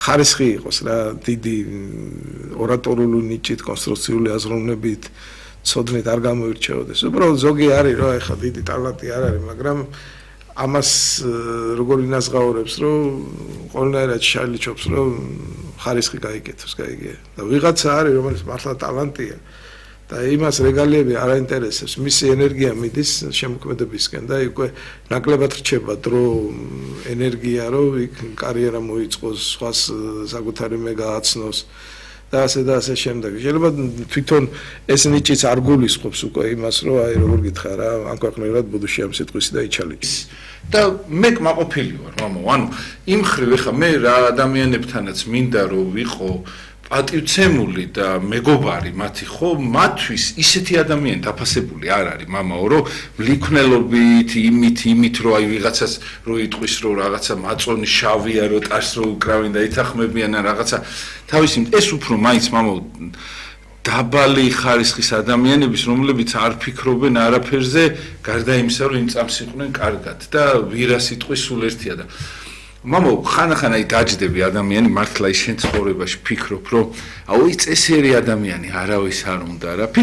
ხარისხი იყოს რა დიდი ორატორული ნიჭით, კონსტრუქციული აზროვნებით, ცოდნით არ გამოირჩეოდეს. უბრალოდ ზოგი არის რა, ეხლა დიდი ტალანტი არ არის, მაგრამ ამას როგორ ინაზღაურებს, რომ ყველანაირად შალიჩობს, რომ ხარისხი გაიგეთოს, გაიგე. და ვიღაცა არის, რომელიც მართლა ტალანტია და იმას რეგალიები არ აინტერესებს, მისი ენერგია მიდის შემოქმედებისკენ და უკვე ნაკლებად რჩება დრო, ენერგია, რომ იქ კარიერა მოიწყოს, სხვას საკუთარი მე გააცნოს. და ასე შემდეგ. შეიძლება თვითონ ეს ნიჭიც არ გულისხმობს უკვე იმას, რომ აი როგორ გითხრა რა, ამ ქვეყნებად ბუდუში ამ სიტყვისი და იჩალიჭი. და მე კმაყოფილი ვარ, მამო, ანუ იმ ხრივ ეხა მე რა ადამიანებთანაც მინდა რომ ვიყო პატივცემული და მეგობარი მათი ხო, მათთვის ისეთი ადამიანი დაფასებული არ არის, მამაო, რომ მლიქნელობით, იმით რომ აი ვიღაცას რო იტყვის რომ რაღაცა მაწონი შავია, რომ ტარს რო უკრავენ და ითახმებიან ან რაღაცა თავისი ეს უფრო მაინც მამაო დაბალი ხარისხის ადამიანების, რომლებიც არ ფიქრობენ არაფერზე, გარდა იმისა, რომ იმ წამს იყვნენ კარგად და ვირას იტყვის სულ ერთია და მამო, ხანახან აი დაჯდები ადამიანი მართლა ის შენ ცხოვრებაში ფიქრობ, რომ აუ წესიერი ადამიანი არავის არ უნდა რა.